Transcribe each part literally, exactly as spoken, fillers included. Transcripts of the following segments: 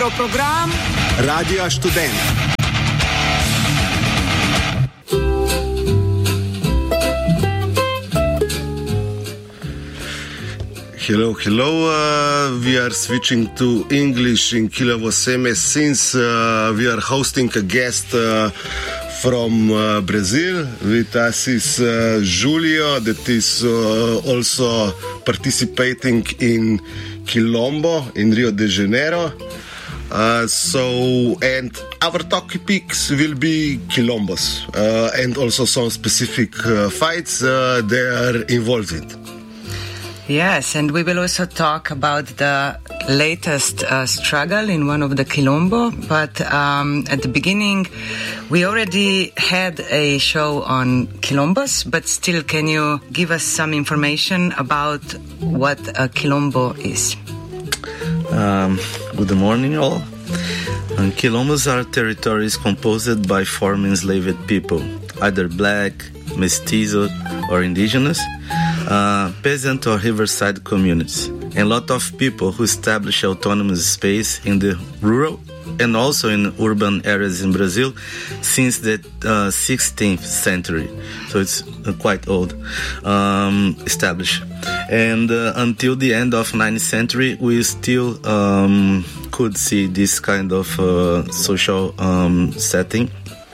program Radia Študent. Hello, hello. Uh, we are switching to English in Kilovo Seme since uh, we are hosting a guest uh, from uh, Brazil. With us is uh, Julio, that is uh, also participating in Quilombo in Rio de Janeiro. Uh, so, and our topics will be Quilombos uh, and also some specific uh, fights uh, they are involved in. Yes, and we will also talk about the latest uh, struggle in one of the Quilombo. But um, at the beginning, we already had a show on Quilombos, but still, can you give us some information about what a Quilombo is? Um, good morning, all. And Quilombos are territories composed by former enslaved people, either black, mestizo, or indigenous, uh, peasant or riverside communities, and a lot of people who establish autonomous space in the rural and also in urban areas in Brazil since the uh, sixteenth century. So it's uh, quite old um, established. And uh, until the end of nineteenth century, we still um, could see this kind of uh, social um, setting.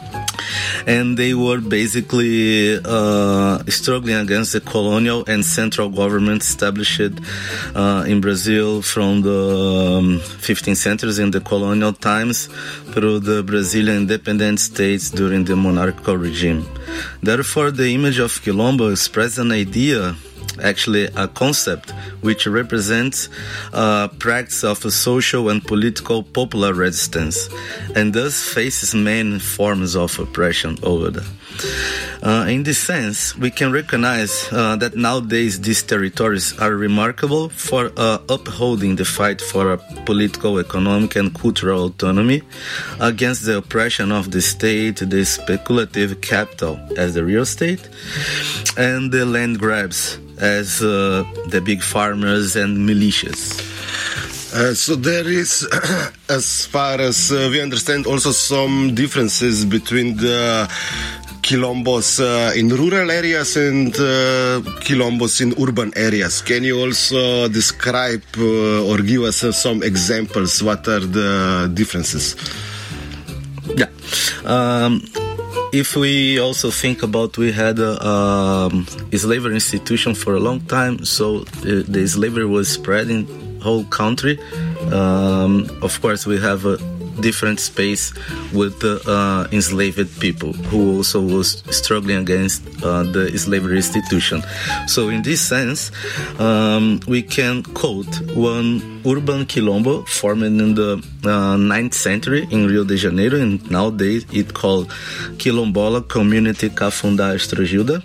And they were basically uh, struggling against the colonial and central government established uh, in Brazil from the um, fifteenth centuries in the colonial times through the Brazilian independent states during the monarchical regime. Therefore, the image of Quilombo expresses an idea, actually a concept, which represents a practice of a social and political popular resistance, and thus faces many forms of oppression over that. Uh, in this sense, we can recognize uh, that nowadays these territories are remarkable for uh, upholding the fight for a political, economic, and cultural autonomy against the oppression of the state, the speculative capital as the real estate, and the land grabs as uh, the big farmers and militias. Uh, so there is, as far as uh, we understand, also some differences between the Quilombos uh, in rural areas and uh, Quilombos in urban areas. Can you also describe uh, or give us uh, some examples? What are the differences? Yeah. Um, If we also think about, we had a um, slavery institution for a long time, so uh, the slavery was spread in whole country. Um, of course, we have a different space with the uh, enslaved people who also was struggling against uh, the slavery institution. So in this sense, um, we can quote one urban quilombo formed in the uh, ninth century in Rio de Janeiro, and nowadays it's called Quilombola Community Cafundá Estrogilda.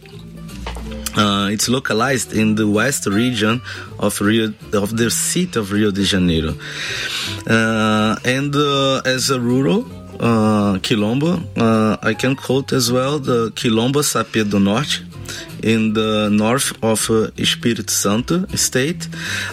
Uh, it's localized in the west region of Rio, of the city of Rio de Janeiro. Uh, and uh, as a rural uh, quilombo, uh, I can quote as well the Quilombo Sapé do Norte, in the north of uh, Espírito Santo state.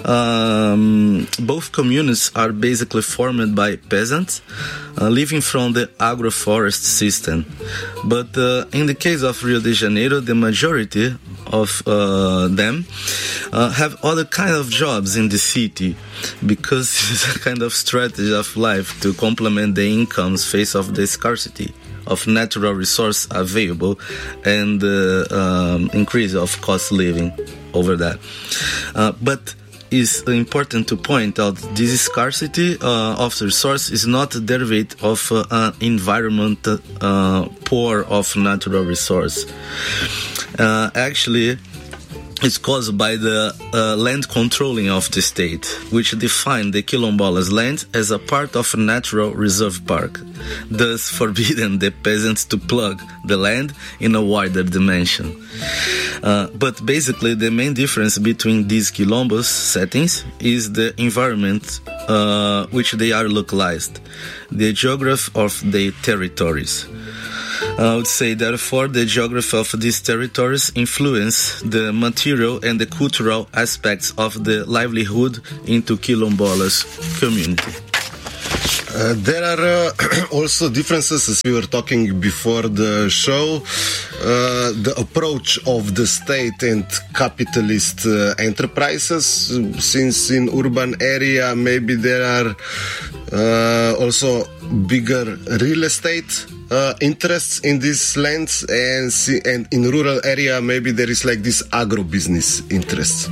Um, both communities are basically formed by peasants uh, living from the agroforest system. But uh, in the case of Rio de Janeiro, the majority of uh, them uh, have other kind of jobs in the city, because it's a kind of strategy of life to complement the incomes face of the scarcity of natural resource available and uh, um, increase of cost living over that. Uh, but it's important to point out this scarcity uh, of resource is not a derivative of uh, an environment uh, poor of natural resource. Uh, actually, it's caused by the uh, land controlling of the state, which defined the Quilombolas land as a part of a natural reserve park, thus forbidding the peasants to plug the land in a wider dimension. Uh, but basically, the main difference between these Quilombos settings is the environment uh, which they are localized, the geography of their territories. I would say, therefore, the geography of these territories influence the material and the cultural aspects of the livelihood into Quilombolas community. Uh, there are uh, also differences, as we were talking before the show. Uh, the approach of the state and capitalist uh, enterprises, since in urban area maybe there are uh, also bigger real estate uh, interests in these lands, and, see, and in rural area maybe there is like this agro-business interests.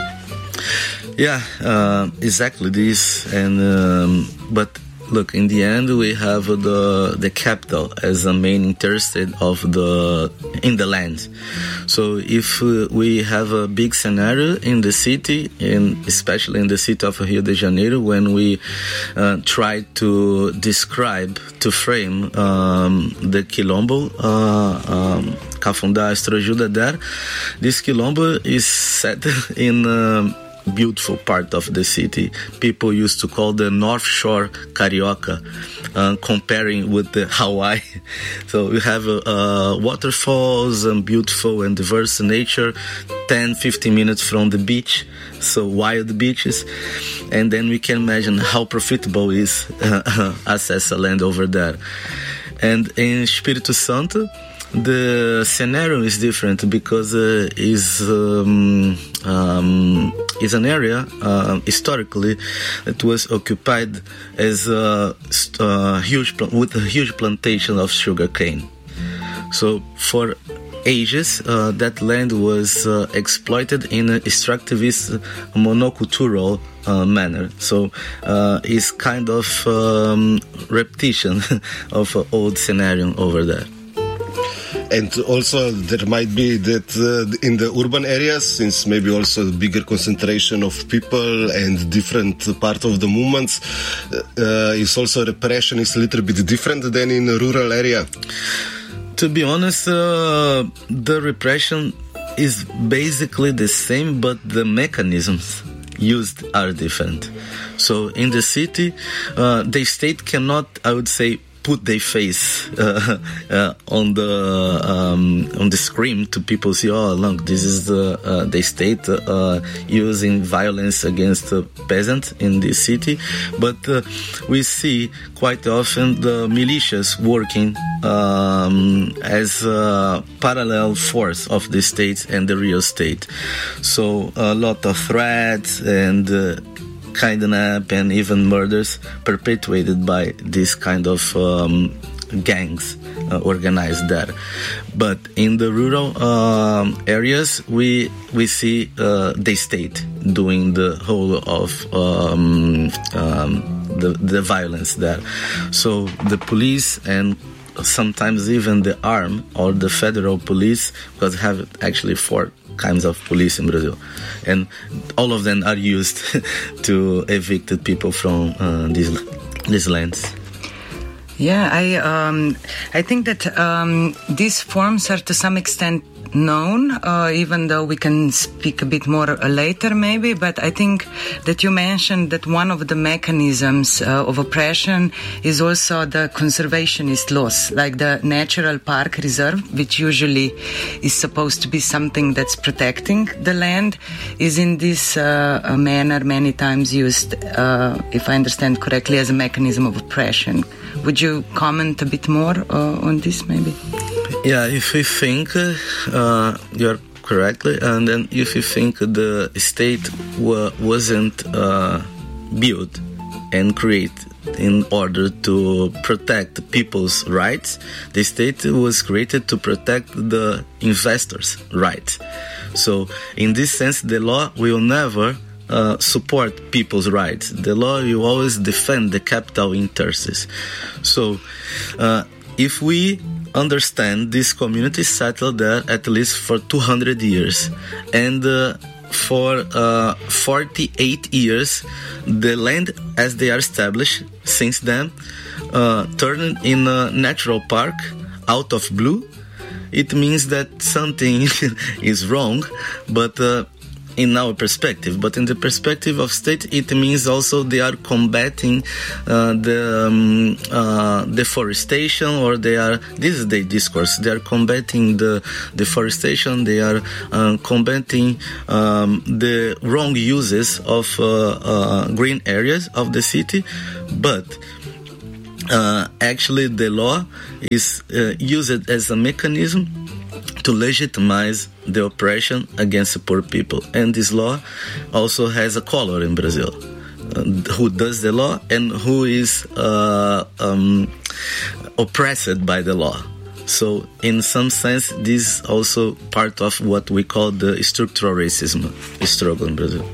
Yeah, uh, exactly this. And um, but look, in the end, we have the the capital as a main interest of the in the land. So if uh, we have a big scenario in the city, and especially in the city of Rio de Janeiro, when we uh, try to describe, to frame um, the quilombo, uh, um, Cafundá, Astroajuda there, this quilombo is set in Um, beautiful part of the city. People used to call the North Shore Carioca, uh, comparing with the Hawaii. So we have uh, uh, waterfalls and beautiful and diverse nature, ten, fifteen minutes from the beach, so wild beaches. And then we can imagine how profitable is uh, access a land over there. And in Espírito Santo, the scenario is different because uh, is um, um, is an area uh, historically that was occupied as a, a huge pl- with a huge plantation of sugarcane. So for ages, uh, that land was uh, exploited in an extractivist, monocultural uh, manner. So uh, it's kind of um, repetition of an old scenario over there. And also there might be that uh, in the urban areas, since maybe also bigger concentration of people and different part of the movements, uh, is also repression is a little bit different than in a rural area. To be honest, uh, the repression is basically the same, but the mechanisms used are different. So in the city, uh, the state cannot, I would say, put their face uh, uh, on the um, on the screen to people see, oh look, this is the uh, the state uh, using violence against the peasant in this city. But uh, we see quite often the militias working um, as a parallel force of the state and the real state. So a lot of threats and uh, kidnap and even murders perpetuated by this kind of um, gangs uh, organized there. But in the rural um, areas, we we see uh, the state doing the whole of um, um, the the violence there. So the police and sometimes even the arm or the federal police, because have actually four kinds of police in Brazil, and all of them are used to evict people from uh, these these lands. Yeah, I um, I think that um, these forms are to some extent known, uh, even though we can speak a bit more uh, later maybe, but I think that you mentioned that one of the mechanisms uh, of oppression is also the conservationist laws, like the Natural Park Reserve, which usually is supposed to be something that's protecting the land, is in this uh, manner many times used, uh, if I understand correctly, as a mechanism of oppression. Would you comment a bit more uh, on this maybe? Yeah, if we think, uh, you're correctly, and then if you think the state wa- wasn't uh, built and created in order to protect people's rights, the state was created to protect the investors' rights. So in this sense, the law will never uh, support people's rights. The law will always defend the capital interests. So uh, if we understand this community settled there at least for two hundred years, and uh, for uh, forty-eight years the land as they are established since then uh, turned in a natural park out of blue, it means that something is wrong, but uh, in our perspective, but in the perspective of state, it means also they are combating uh, the um, uh, deforestation, or they are, this is the discourse, they are combating the deforestation, they are uh, combating um, the wrong uses of uh, uh, green areas of the city. But uh, actually the law is uh, used as a mechanism to legitimize the oppression against the poor people. And this law also has a color in Brazil. Uh, who does the law and who is uh, um, oppressed by the law. So in some sense, this is also part of what we call the structural racism struggle in Brazil.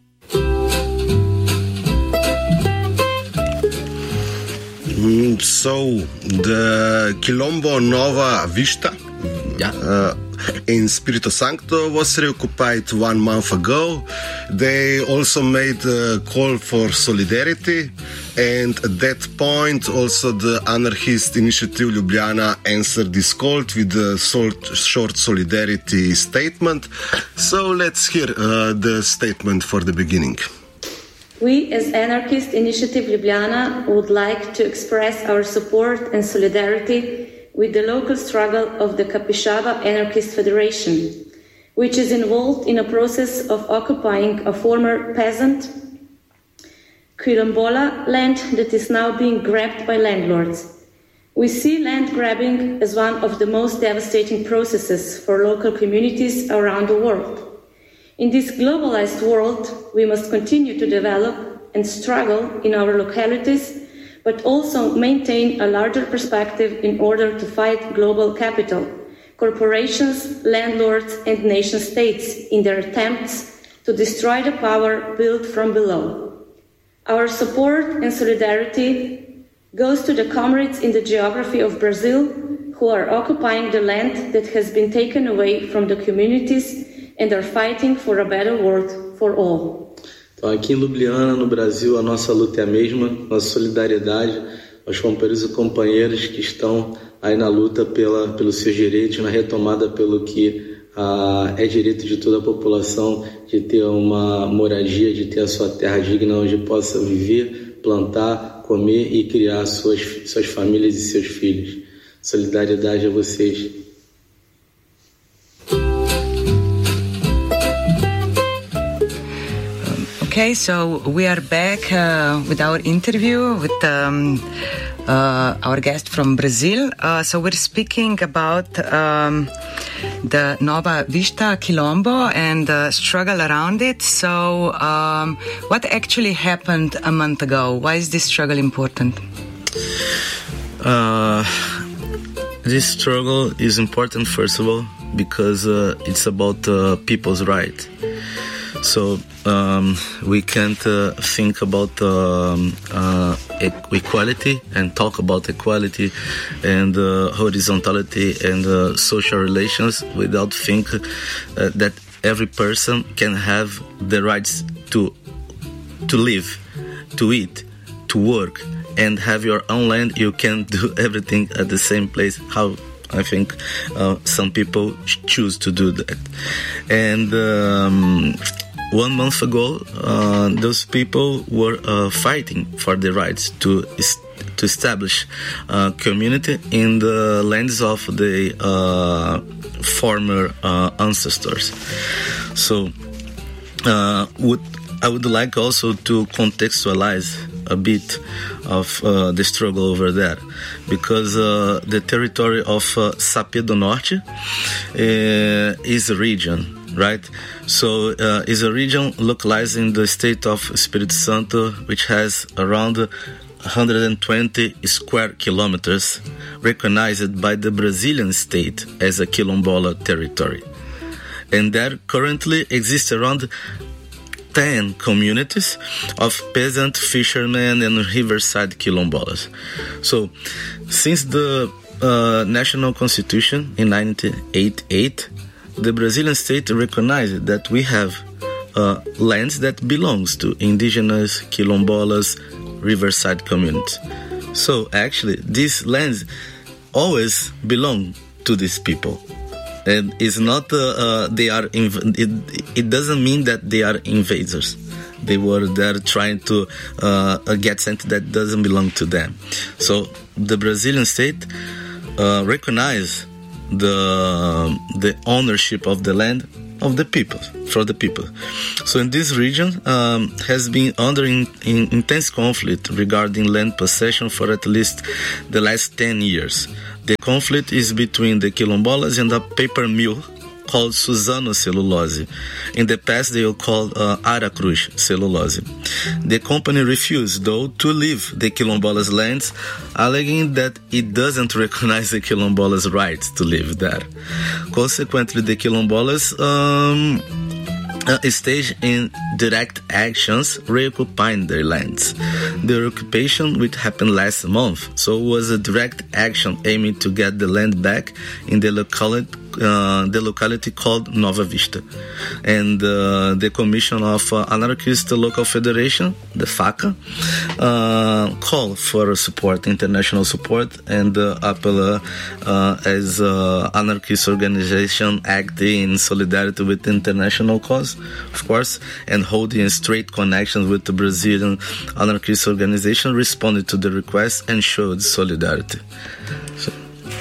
Mm, so the Quilombo Nova Vista yeah. uh, in Espírito Santo was reoccupied one month ago. They also made a call for solidarity, and at that point also the anarchist initiative Ljubljana answered this call with a short solidarity statement. So let's hear uh, the statement for the beginning. We as Anarchist Initiative Ljubljana would like to express our support and solidarity with the local struggle of the Capixaba Anarchist Federation, which is involved in a process of occupying a former peasant quilombola land that is now being grabbed by landlords. We see land grabbing as one of the most devastating processes for local communities around the world. In this globalized world, we must continue to develop and struggle in our localities, but also maintain a larger perspective in order to fight global capital, corporations, landlords, and nation-states in their attempts to destroy the power built from below. Our support and solidarity goes to the comrades in the geography of Brazil who are occupying the land that has been taken away from the communities and are fighting for a better world for all. Então, aqui em Ljubljana, no Brasil, a nossa luta é a mesma, nossa solidariedade aos companheiros e companheiras que estão aí na luta pela, pelos seus direitos, na retomada pelo que ah, é direito de toda a população, de ter uma moradia, de ter a sua terra digna, onde possa viver, plantar, comer e criar suas, suas famílias e seus filhos. Solidariedade a vocês. Okay, so we are back uh, with our interview with um, uh, our guest from Brazil. Uh, so we're speaking about um, the Nova Vista Quilombo and the struggle around it. So um, what actually happened a month ago? Why is this struggle important? Uh, this struggle is important, first of all, because uh, it's about uh, people's rights. So um, we can't uh, think about um, uh, equality and talk about equality and uh, horizontality and uh, social relations without think uh, that every person can have the rights to to live, to eat, to work, and have your own land. You can do everything at the same place. How I think uh, some people choose to do that. And um, one month ago, uh, those people were uh, fighting for the rights to to establish a community in the lands of the uh, former uh, ancestors. So, uh, would I would like also to contextualize a bit of uh, the struggle over there, because uh, the territory of uh, Sapé do Norte uh, is a region, right? So uh, is a region localized in the state of Espírito Santo, which has around one hundred twenty square kilometers, recognized by the Brazilian state as a quilombola territory. And there currently exists around ten communities of peasant, fishermen, and riverside quilombolas. So, since the uh, national constitution in nineteen eighty-eight, the Brazilian state recognized that we have uh, lands that belongs to indigenous quilombolas, riverside communities. So, actually, these lands always belong to these people. And it's not, uh, uh, they are, inv- it, it doesn't mean that they are invaders. They were there trying to uh, get something that doesn't belong to them. So the Brazilian state uh, recognized the, the ownership of the land of the people, for the people. So in this region um, has been under in, in intense conflict regarding land possession for at least the last ten years. The conflict is between the Quilombolas and a paper mill called Suzano Cellulose. In the past, they were called uh, Aracruz Cellulose. The company refused, though, to leave the Quilombolas' lands, alleging that it doesn't recognize the Quilombolas' rights to live there. Consequently, the Quilombolas um, uh, staged in direct actions reoccupying their lands. The occupation, which happened last month, so was a direct action aiming to get the land back in the locality Uh, the locality called Nova Vista, and uh, the Commission of uh, Anarchist Local Federation, the FACA, uh, called for support, international support, and uh, Apple uh, as uh, anarchist organization acting in solidarity with the international cause, of course, and holding straight connections with the Brazilian anarchist organization, responded to the request and showed solidarity. So,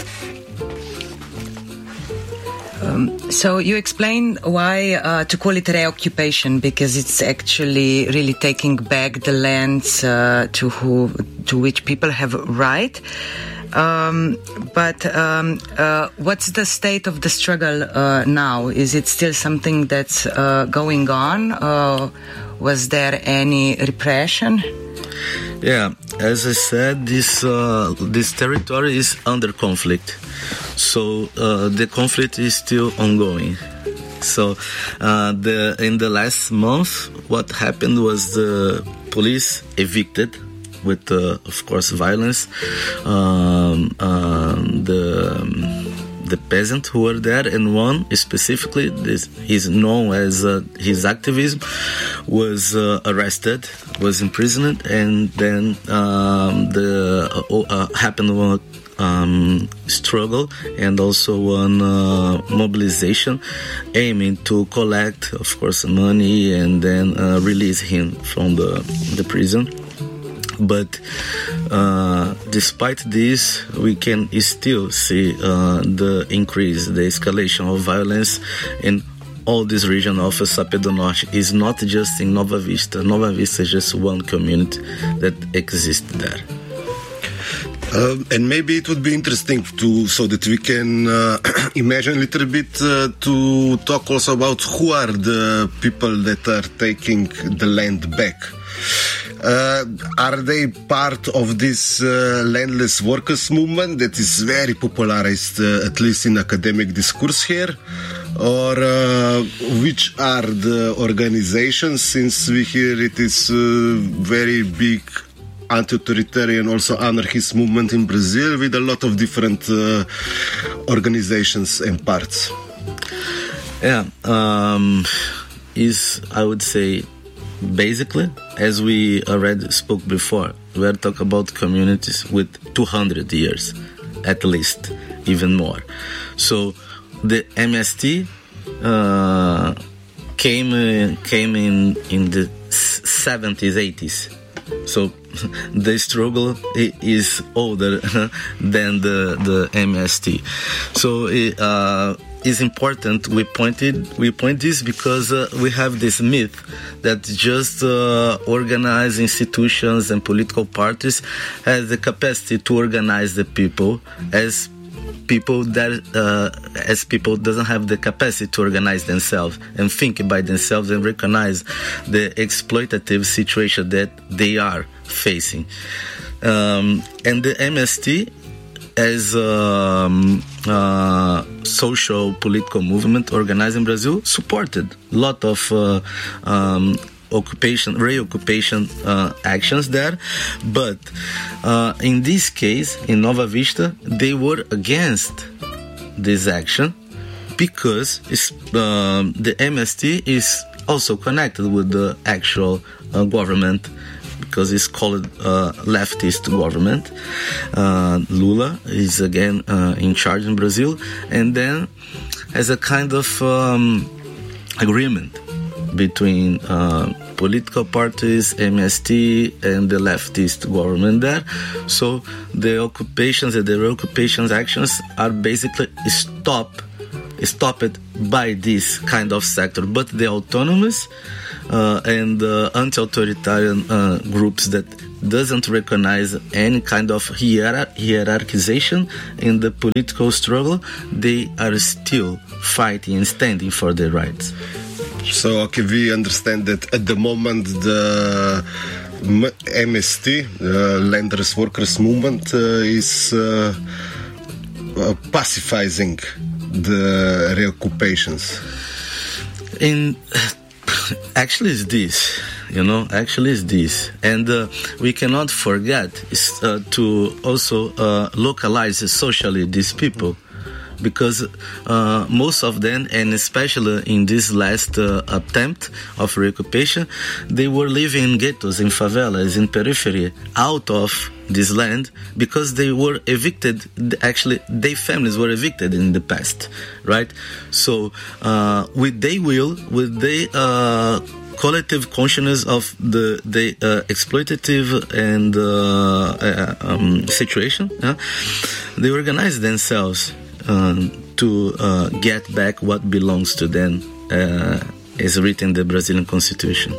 Um, so you explain why uh, to call it reoccupation, because it's actually really taking back the lands uh, to who to which people have right. Um, but um, uh, what's the state of the struggle uh, now? Is it still something that's uh, going on? Uh, was there any repression? Yeah, as I said, this uh, this territory is under conflict, so uh, the conflict is still ongoing. So, uh, the in the last month, what happened was the police evicted, with uh, of course violence, um, um, the. Um, the peasant who were there, and one specifically, this is known as uh, his activism, was uh, arrested, was imprisoned, and then um, the uh, uh, happened one um, struggle and also one uh, mobilization aiming to collect, of course, money and then uh, release him from the the prison. But uh, despite this, we can still see uh, the increase, the escalation of violence in all this region of Sapé do Norte. Is not just in Nova Vista. Nova Vista is just one community that exists there. Uh, and maybe it would be interesting to, so that we can uh, imagine a little bit uh, to talk also about who are the people that are taking the land back. Uh, are they part of this uh, landless workers movement that is very popularized, uh, at least in academic discourse here? Or uh, which are the organizations, since we hear it is a very big anti-authoritarian, also anarchist movement in Brazil with a lot of different uh, organizations and parts? Yeah, um, is, I would say, basically, as we already spoke before, we are talking about communities with two hundred years, at least, even more. So the M S T uh, came uh, came in in the seventies, eighties. So the struggle is older than the the M S T. So it, uh, it's important we pointed we point this because uh, we have this myth that just uh, organized institutions and political parties has the capacity to organize the people as people that uh, as people doesn't have the capacity to organize themselves and think by themselves and recognize the exploitative situation that they are facing. Um, and the M S T, as a um, uh, social political movement organized in Brazil, supported a lot of uh, um, occupation, reoccupation uh, actions there. But uh, in this case, in Nova Vista, they were against this action because it's, um, the M S T is also connected with the actual uh, government, because it's called uh, leftist government. Uh, Lula is again uh, in charge in Brazil, and then as a kind of um, agreement between uh, political parties, M S T, and the leftist government there. So the occupations and the reoccupations actions are basically stop stopped by this kind of sector, but the autonomous uh, and uh, anti-authoritarian uh, groups that doesn't recognize any kind of hierar- hierarchization in the political struggle, they are still fighting and standing for their rights. So, okay, we understand that at the moment the M S T, uh, Landers Workers Movement, uh, is uh, uh, pacifying the reoccupations. In actually, it's this, you know. Actually, it's this, and uh, we cannot forget is, uh, to also uh, localize socially these people. Because uh, most of them, and especially in this last uh, attempt of reoccupation, they were living in ghettos, in favelas, in periphery, out of this land, because they were evicted. Actually, their families were evicted in the past, right? So, uh, with their will, with their uh, collective consciousness of the the uh, exploitative and uh, uh, um, situation, uh, they organized themselves Uh, to uh, get back what belongs to them, uh, as written in the Brazilian Constitution.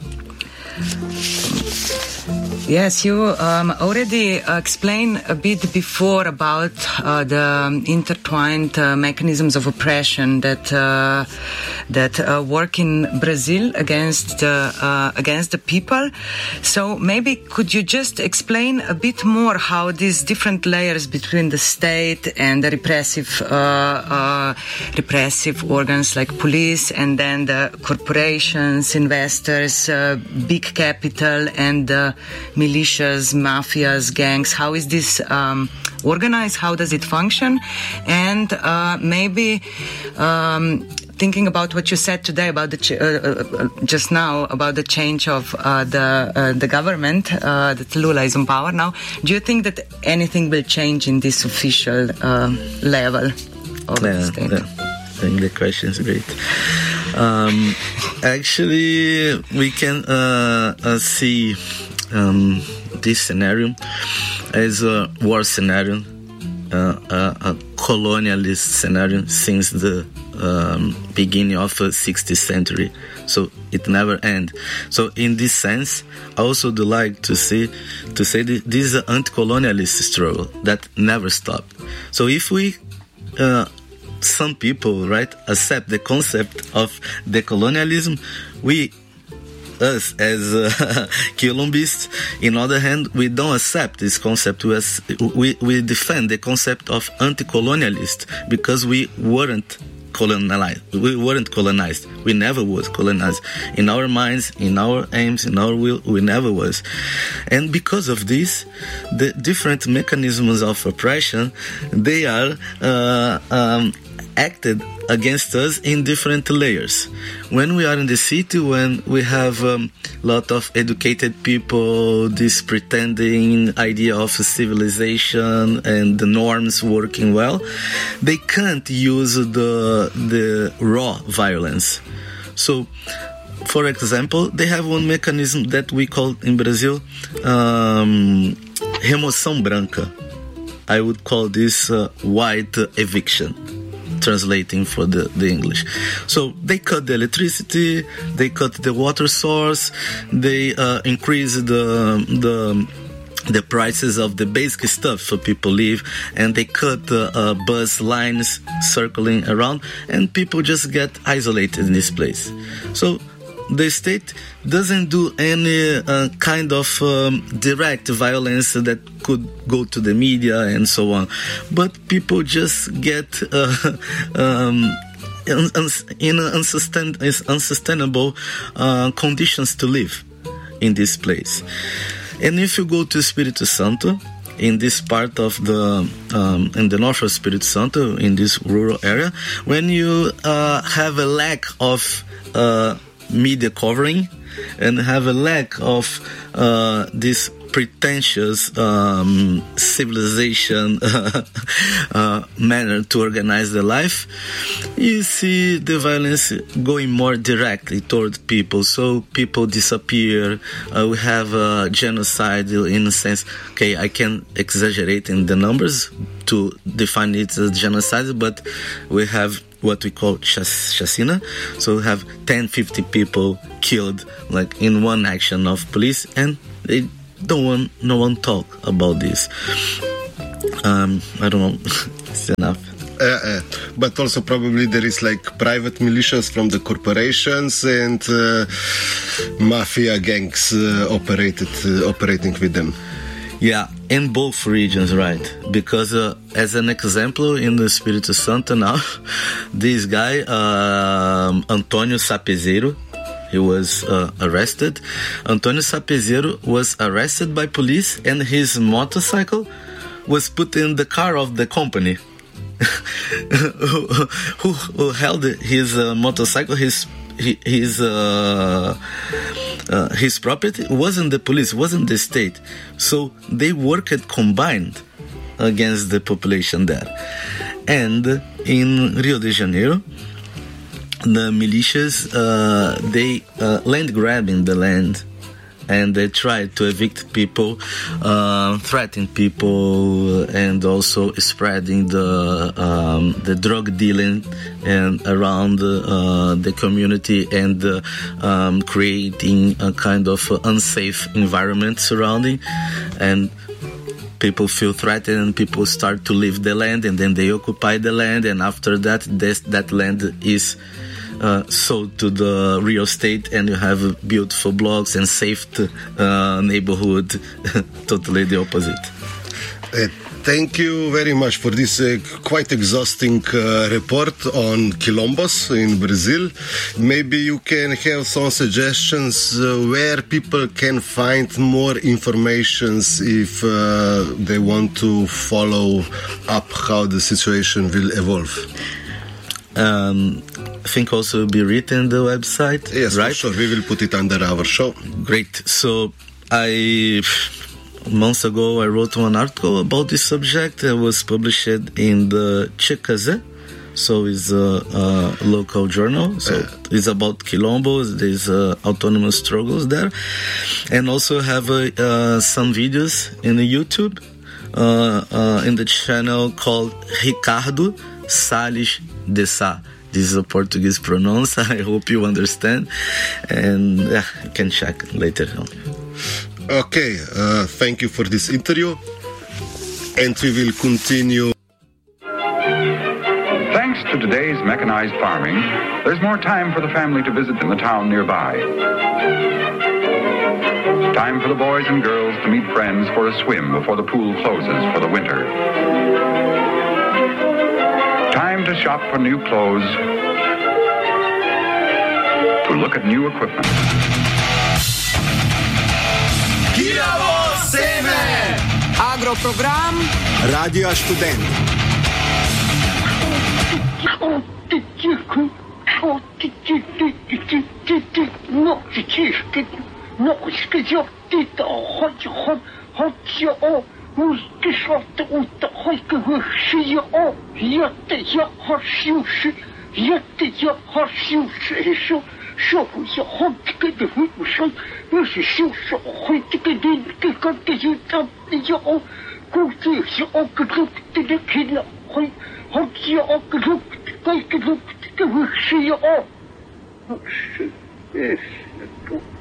Yes, you um, already uh, explained a bit before about uh, the intertwined uh, mechanisms of oppression that uh, that uh, work in Brazil against the uh, against the people. So maybe could you just explain a bit more how these different layers between the state and the repressive uh, uh, repressive organs like police, and then the corporations, investors, uh, big capital, and the militias, mafias, gangs. How is this um, organized? How does it function? And uh, maybe um, thinking about what you said today about the ch- uh, uh, just now about the change of uh, the uh, the government, uh, that Lula is in power now. Do you think that anything will change in this official uh, level of yeah, the state? Yeah. I think the question is great. Um, actually, we can uh, uh, see um, this scenario as a war scenario, uh, a, a colonialist scenario since the um, beginning of the sixteenth century. So it never ends. So in this sense, I also do like to say to say that this is an anti-colonialist struggle that never stopped. So if we uh, some people, right, accept the concept of decolonialism, we, us as uh, Quilombists, in other hand, we don't accept this concept. We, we, we defend the concept of anti-colonialist because we weren't colonized. We weren't colonized. We never was colonized. In our minds, in our aims, in our will, we never was. And because of this, the different mechanisms of oppression, they are uh, um, acted against us in different layers. When we are in the city, when we have a um, lot of educated people, this pretending idea of civilization and the norms working well, they can't use the the raw violence. So, for example, they have one mechanism that we call in Brazil um, remoção branca. I would call this uh, white eviction, translating for the, the English. So they cut the electricity, they cut the water source, they uh, increase the the the prices of the basic stuff for people live, and they cut the uh, bus lines circling around, and people just get isolated in this place. So the state doesn't do any uh, kind of um, direct violence that could go to the media and so on, but people just get uh, um, in unsustain- unsustainable uh, conditions to live in this place. And if you go to Espírito Santo, in this part of the, um, in the north of Espírito Santo, in this rural area, when you uh, have a lack of uh, media covering and have a lack of uh, this pretentious um, civilization uh, manner to organize their life, you see the violence going more directly toward people. So people disappear. Uh, we have uh, genocide in a sense. Okay, I can exaggerate in the numbers to define it as genocide, but we have what we call chas- chacina. So we have ten, fifty people killed, like in one action of police, and they don't want no one talk about this. Um, I don't know. It's enough. Uh, uh, but also probably there is like private militias from the corporations and uh, mafia gangs uh, operated uh, operating with them. Yeah, in both regions, right? Because uh, as an example, in the Espírito Santo now, this guy, um, Antônio Sapezero, he was uh, arrested. Antônio Sapezero was arrested by police, and his motorcycle was put in the car of the company. who, who, who held his uh, motorcycle, his his uh, uh, his property wasn't the police, wasn't the state. So they worked combined against the population there. And in Rio de Janeiro, the militias uh, they uh, land grabbing the land. And they try to evict people, uh, threaten people, and also spreading the um, the drug dealing and around uh, the community, and uh, um, creating a kind of unsafe environment surrounding. And people feel threatened, and people start to leave the land, and then they occupy the land, and after that, this, that land is Uh, sold to the real estate, and you have beautiful blocks and safe uh, neighborhood. Totally the opposite. Uh, thank you very much for this uh, quite exhausting uh, report on quilombos in Brazil. Maybe you can have some suggestions uh, where people can find more information if uh, they want to follow up how the situation will evolve. Um, I think also will be written on the website. Yes, right? For sure. We will put it under our show. Great. So I months ago I wrote one article about this subject. It was published in the Chicazé, so it's a, a local journal. So uh, it's about quilombos. There's uh, autonomous struggles there, and also have uh, uh, some videos in the YouTube uh, uh, in the channel called Ricardo Salles de Sá. This is a Portuguese pronounce. I hope you understand, and yeah, you can check later on. Okay, uh, thank you for this interview, and we will continue. Thanks to today's mechanized farming, there's more time for the family to visit in the town nearby. Time for the boys and girls to meet friends for a swim before the pool closes for the winter. Time to shop for new clothes, to look at new equipment. Kilovo seme! Agroprogram Radio Študent. Uitgeslachte uit gewichtje op, jette ja harsjoes, jette ja harsjoes, zo, zo je hand kunnen hoeven, dus zo zo goed kunnen kan je dat je ook goed je ook geroept de kinderen, had je ook geroept, kijk geroept, gewichtje op.